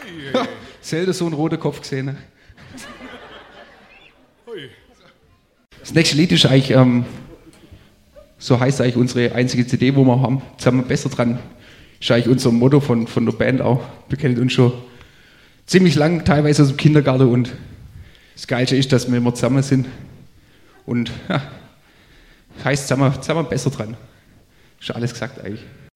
Selten so einen roten Kopf gesehen. Das nächste Lied ist eigentlich, so heißt eigentlich unsere einzige CD, wo wir haben, zusammen besser dran. Ist eigentlich unser Motto von der Band auch. Wir kennen uns schon ziemlich lang, teilweise aus dem Kindergarten, und das Geilste ist, dass wir immer zusammen sind. Und ja, heißt zusammen besser dran. Ist alles gesagt eigentlich.